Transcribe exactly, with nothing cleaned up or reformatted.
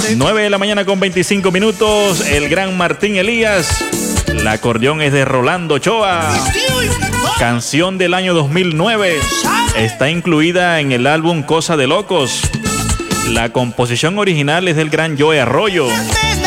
nueve de la mañana con veinticinco minutos. El gran Martín Elías. El acordeón es de Rolando Ochoa. Canción del año dos mil nueve. Está incluida en el álbum Cosa de Locos. La composición original es del gran Joe Arroyo.